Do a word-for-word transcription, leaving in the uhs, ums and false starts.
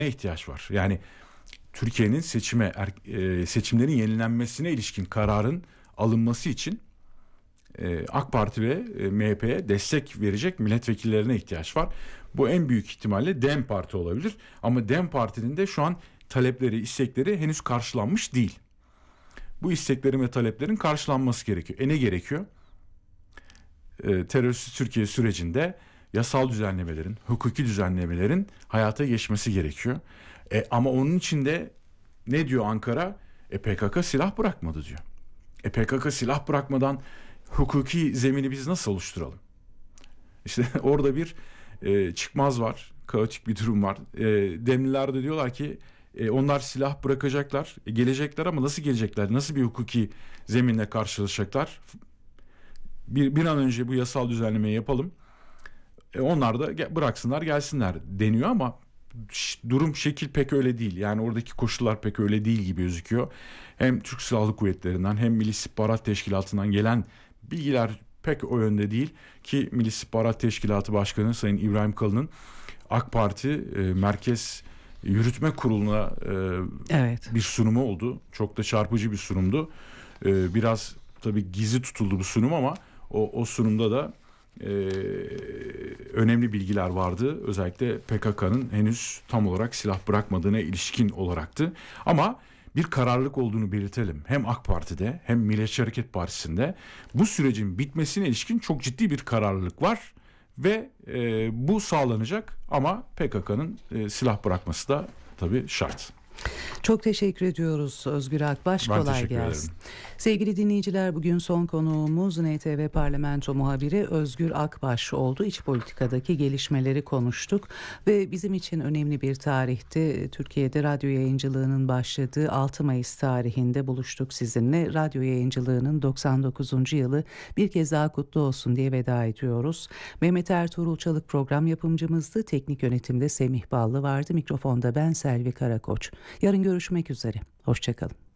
ihtiyaç var. Yani Türkiye'nin seçime er, seçimlerin yenilenmesine ilişkin kararın alınması için AK Parti ve M H P'ye destek verecek milletvekillerine ihtiyaç var. Bu en büyük ihtimalle DEM Parti olabilir. Ama DEM Parti'nin de şu an talepleri, istekleri henüz karşılanmış değil. Bu isteklerin ve taleplerin karşılanması gerekiyor. E ne gerekiyor? E, terörsüz Türkiye sürecinde yasal düzenlemelerin, hukuki düzenlemelerin hayata geçmesi gerekiyor. E, ama onun için de ne diyor Ankara? E, P K K silah bırakmadı diyor. E, P K K silah bırakmadan hukuki zemini biz nasıl oluşturalım? İşte orada bir e, çıkmaz var, kaotik bir durum var. E, Demliler de diyorlar ki e, onlar silah bırakacaklar, e, gelecekler ama nasıl gelecekler? Nasıl bir hukuki zeminle karşılaşacaklar? Bir, bir an önce bu yasal düzenlemeyi yapalım. E, onlar da bıraksınlar gelsinler deniyor ama durum şekil pek öyle değil. Yani oradaki koşullar pek öyle değil gibi gözüküyor. Hem Türk Silahlı Kuvvetleri'nden hem Milli İstihbarat Teşkilatı'ndan gelen bilgiler pek o yönde değil ki Milli İstihbarat Teşkilatı Başkanı Sayın İbrahim Kalın'ın AK Parti e, Merkez Yürütme Kurulu'na e, evet. bir sunumu oldu. Çok da çarpıcı bir sunumdu. E, biraz tabii gizli tutuldu bu sunum ama o, o sunumda da e, önemli bilgiler vardı. Özellikle P K K'nın henüz tam olarak silah bırakmadığına ilişkin olaraktı. Ama bir kararlılık olduğunu belirtelim. Hem AK Parti'de hem Milliyetçi Hareket Partisi'nde bu sürecin bitmesine ilişkin çok ciddi bir kararlılık var ve e, bu sağlanacak ama P K K'nın e, silah bırakması da tabii şart. Çok teşekkür ediyoruz Özgür Akbaş. Ben kolay teşekkür gelsin. ederim. Sevgili dinleyiciler, bugün son konuğumuz N T V Parlamento muhabiri Özgür Akbaş oldu. İç politikadaki gelişmeleri konuştuk ve bizim için önemli bir tarihte Türkiye'de radyo yayıncılığının başladığı altı Mayıs tarihinde buluştuk sizinle. Radyo yayıncılığının doksan dokuzuncu yılı bir kez daha kutlu olsun diye veda ediyoruz. Mehmet Ertuğrul Çalık program yapımcımızdı. Teknik yönetimde Semih Ballı vardı. Mikrofonda ben Selvi Karakoç. Yarın görüşmek üzere. Hoşça kalın.